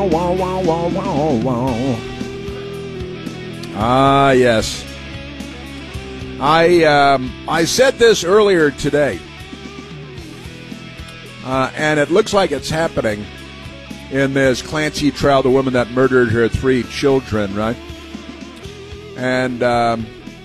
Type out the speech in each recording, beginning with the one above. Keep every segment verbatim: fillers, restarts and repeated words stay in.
Wow, wow, wow, wow, wow. Ah, yes. I um, I said this earlier today, uh, and it looks like it's happening in this Clancy trial, the woman that murdered her three children, right? And um,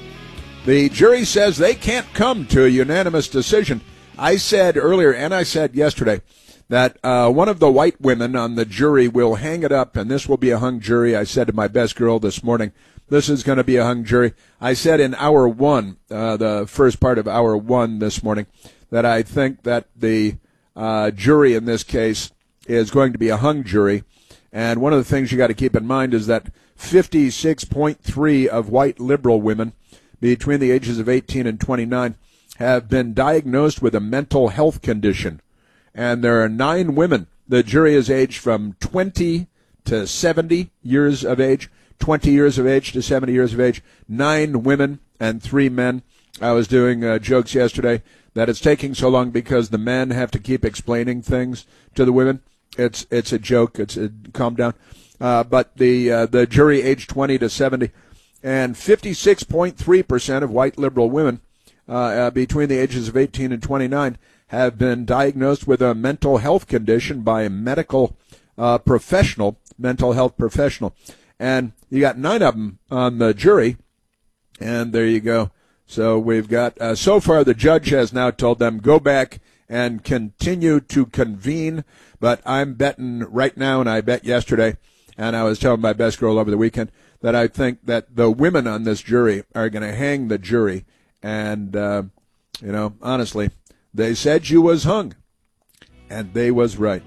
the jury says they can't come to a unanimous decision. I said earlier, and I said yesterday, that uh, one of the white women on the jury will hang it up, and this will be a hung jury. I said to my best girl this morning, this is going to be a hung jury. I said in hour one, uh, the first part of hour one this morning, that I think that the uh, jury in this case is going to be a hung jury. And one of the things you got to keep in mind is that fifty-six point three of white liberal women between the ages of eighteen and twenty-nine have been diagnosed with a mental health condition. And there are nine women. The jury is aged from twenty to seventy years of age, twenty years of age to seventy years of age, nine women and three men. I was doing uh, jokes yesterday that it's taking so long because the men have to keep explaining things to the women. It's it's a joke. It's a, calm down. Uh, but the uh, the jury aged twenty to seventy, and fifty-six point three percent of white liberal women uh, uh, between the ages of eighteen and twenty-nine have been diagnosed with a mental health condition by a medical uh, professional, mental health professional. And you got nine of them on the jury, and there you go. So we've got, uh, so far the judge has now told them, go back and continue to convene. But I'm betting right now, and I bet yesterday, and I was telling my best girl over the weekend, that I think that the women on this jury are going to hang the jury. And, uh, you know, honestly, they said you was hung, and they was right.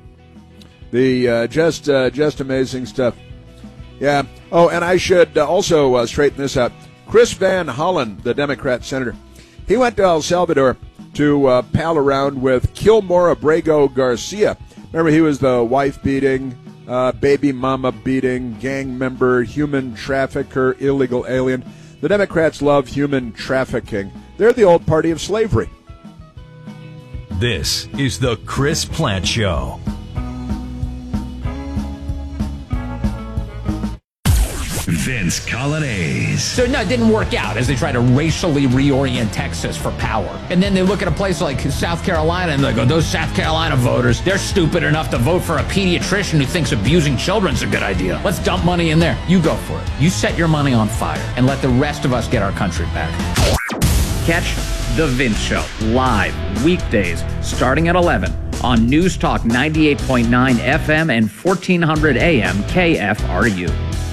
The uh, just uh, just amazing stuff. Yeah. Oh, and I should uh, also uh, straighten this out. Chris Van Hollen, the Democrat senator, he went to El Salvador to uh, pal around with Kilmore Abrego Garcia. Remember, he was the wife-beating, uh, baby mama-beating, gang member, human trafficker, illegal alien. The Democrats love human trafficking. They're the old party of slavery. This is the Chris Plante Show. Vince Coglianese. So, no, it didn't work out as they try to racially reorient Texas for power. And then they look at a place like South Carolina and they go, those South Carolina voters, they're stupid enough to vote for a pediatrician who thinks abusing children's a good idea. Let's dump money in there. You go for it. You set your money on fire and let the rest of us get our country back. Catch The Vince Show live weekdays starting at eleven on News Talk ninety-eight point nine F M and fourteen hundred A M K F R U.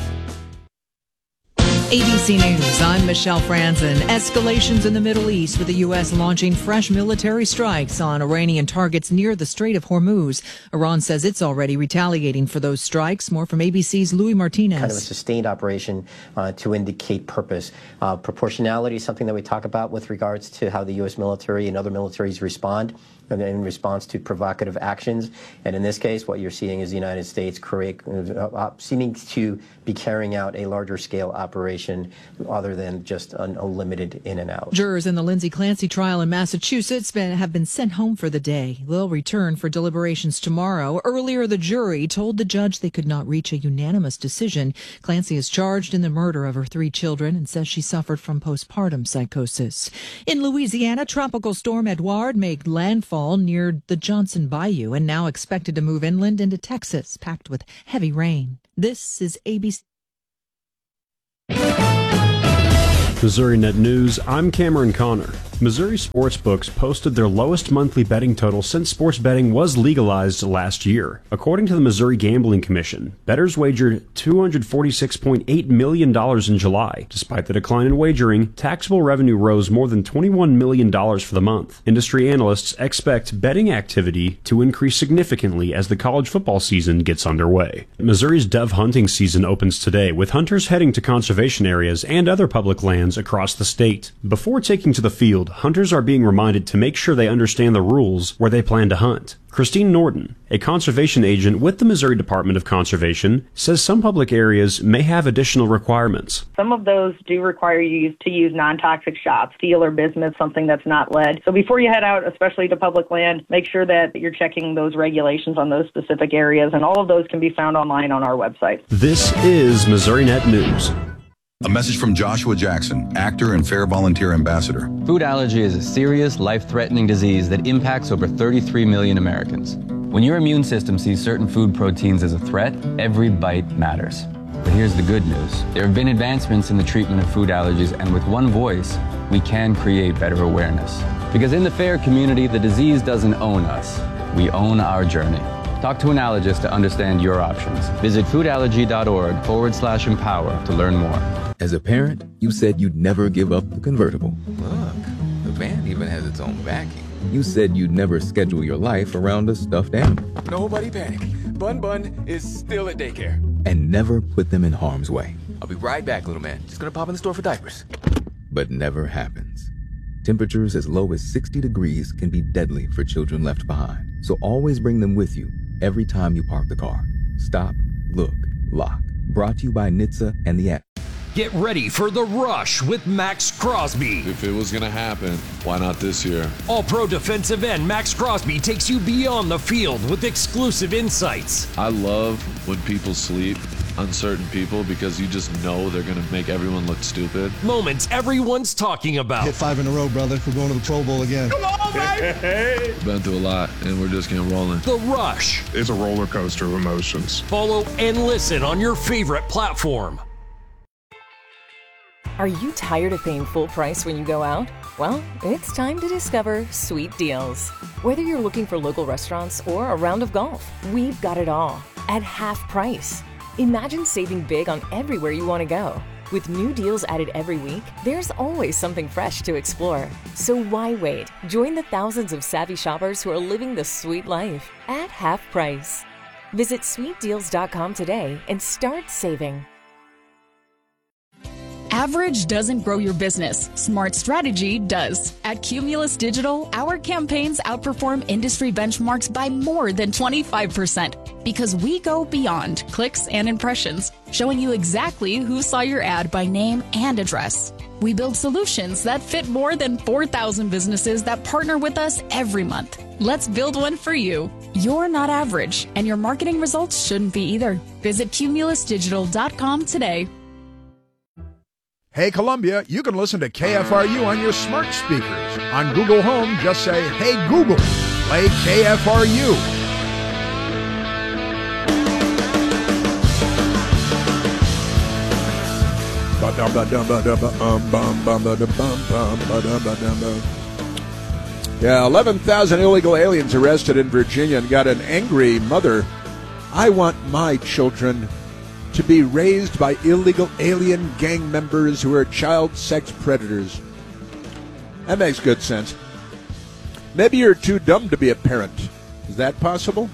A B C News, I'm Michelle Franzen. Escalations in the Middle East with the U S launching fresh military strikes on Iranian targets near the Strait of Hormuz. Iran says it's already retaliating for those strikes. More from A B C's Louis Martinez. Kind of a sustained operation uh, to indicate purpose. Uh, proportionality is something that we talk about with regards to how the U S military and other militaries respond in response to provocative actions. And in this case, what you're seeing is the United States create, uh, seeming to be carrying out a larger scale operation other than just an unlimited in and out. Jurors in the Lindsay Clancy trial in Massachusetts been, have been sent home for the day. They'll return for deliberations tomorrow. Earlier, the jury told the judge they could not reach a unanimous decision. Clancy is charged in the murder of her three children and says she suffered from postpartum psychosis. In Louisiana, Tropical Storm Edouard made landfall near the Johnson Bayou and now expected to move inland into Texas, packed with heavy rain. This is A B C. Missouri Net News, I'm Cameron Connor. Missouri sportsbooks posted their lowest monthly betting total since sports betting was legalized last year. According to the Missouri Gambling Commission, bettors wagered two hundred forty-six point eight million dollars in July. Despite the decline in wagering, taxable revenue rose more than twenty-one million dollars for the month. Industry analysts expect betting activity to increase significantly as the college football season gets underway. Missouri's dove hunting season opens today, with hunters heading to conservation areas and other public lands across the state. Before taking to the field, field, hunters are being reminded to make sure they understand the rules where they plan to hunt. Christine Norton, a conservation agent with the Missouri Department of Conservation, says some public areas may have additional requirements. Some of those do require you to use non-toxic shots, steel or bismuth, something that's not lead. So before you head out, especially to public land, make sure that you're checking those regulations on those specific areas, and all of those can be found online on our website. This is Missouri Net News. A message from Joshua Jackson, actor and Fair Volunteer Ambassador. Food allergy is a serious, life-threatening disease that impacts over thirty-three million Americans. When your immune system sees certain food proteins as a threat, every bite matters. But here's the good news. There have been advancements in the treatment of food allergies, and with one voice, we can create better awareness. Because in the FAIR community, the disease doesn't own us. We own our journey. Talk to an allergist to understand your options. Visit foodallergy.org forward slash empower to learn more. As a parent, you said you'd never give up the convertible. Look, the van even has its own backing. You said you'd never schedule your life around a stuffed animal. Nobody panic. Bun Bun is still at daycare. And never put them in harm's way. I'll be right back, little man. Just gonna pop in the store for diapers. But never happens. Temperatures as low as sixty degrees can be deadly for children left behind. So always bring them with you every time you park the car. Stop, look, lock. Brought to you by N H T S A and the app. Get ready for The Rush with Max Crosby. If it was going to happen, why not this year? All-pro defensive end Max Crosby takes you beyond the field with exclusive insights. I love when people sleep on certain people because you just know they're going to make everyone look stupid. Moments everyone's talking about. Hit five in a row, brother. We're going to the Pro Bowl again. Come on, baby! Been through a lot, and we're just getting rolling. The Rush. It's a roller coaster of emotions. Follow and listen on your favorite platform. Are you tired of paying full price when you go out? Well, it's time to discover Sweet Deals. Whether you're looking for local restaurants or a round of golf, we've got it all at half price. Imagine saving big on everywhere you want to go. With new deals added every week, there's always something fresh to explore. So why wait? Join the thousands of savvy shoppers who are living the sweet life at half price. Visit sweet deals dot com today and start saving. Average doesn't grow your business. Smart strategy does. At Cumulus Digital, our campaigns outperform industry benchmarks by more than twenty-five percent because we go beyond clicks and impressions, showing you exactly who saw your ad by name and address. We build solutions that fit more than four thousand businesses that partner with us every month. Let's build one for you. You're not average, and your marketing results shouldn't be either. Visit cumulus digital dot com today. Hey, Columbia, you can listen to K F R U on your smart speakers. On Google Home, just say, "Hey, Google, play K F R U." Yeah, eleven thousand illegal aliens arrested in Virginia and got an angry mother. I want my children to be raised by illegal alien gang members who are child sex predators. That makes good sense. Maybe you're too dumb to be a parent. Is that possible?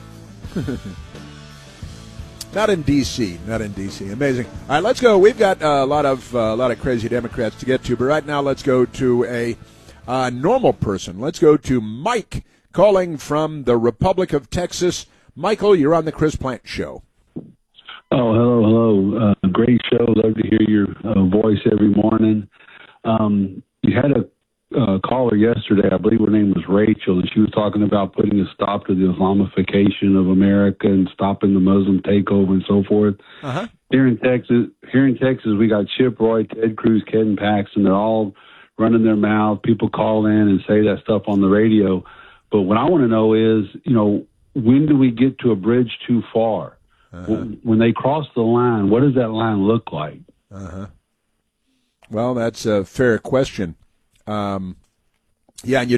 Not in D C Not in D C Amazing. All right, let's go. We've got uh, a lot of uh, a lot of crazy Democrats to get to, but right now let's go to a uh, normal person. Let's go to Mike calling from the Republic of Texas. Michael, you're on the Chris Plant Show. Oh, hello, hello. Uh, great show. Love to hear your uh, voice every morning. Um, you had a uh, caller yesterday, I believe her name was Rachel, and she was talking about putting a stop to the Islamification of America and stopping the Muslim takeover and so forth. Uh-huh. Here in Texas, here in Texas, we got Chip Roy, Ted Cruz, Ken Paxton. They're all running their mouth. People call in and say that stuff on the radio. But what I want to know is, you know, when do we get to a bridge too far? Uh-huh. When they cross the line, what does that line look like? Uh-huh. Well, that's a fair question. Um, yeah, and you